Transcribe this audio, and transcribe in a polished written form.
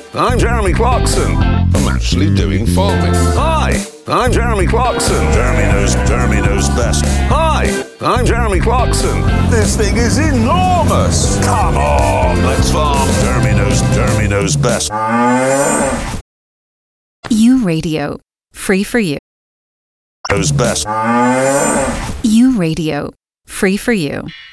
I'm Jeremy Clarkson. I'm actually doing farming. Hi, I'm Jeremy Clarkson. Jeremy knows best. Hi, I'm Jeremy Clarkson. This thing is enormous. Come on, let's farm. Jeremy knows best. U Radio, free for you. Knows best. U Radio, free for you.